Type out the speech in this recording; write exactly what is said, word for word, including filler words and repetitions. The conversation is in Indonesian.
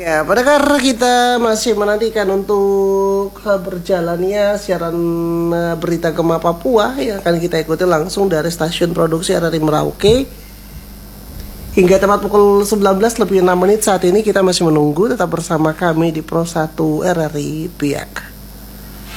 Ya, padahal kita masih menantikan untuk eh, berjalannya siaran eh, berita Gema Papua yang akan kita ikuti langsung dari stasiun produksi R R I Merauke. Hingga tepat pukul sembilan belas lebih enam menit saat ini kita masih menunggu, tetap bersama kami di Pro satu R R I Biak.